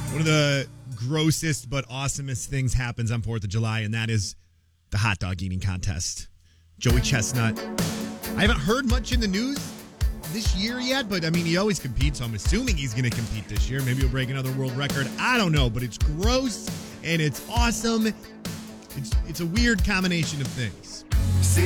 One of the grossest but awesomest things happens on 4th of July, and that is the hot dog eating contest. Joey Chestnut. I haven't heard much in the news this year yet, but I mean, he always competes, so I'm assuming he's going to compete this year. Maybe he'll break another world record. I don't know, but it's gross and it's awesome. It's a weird combination of things.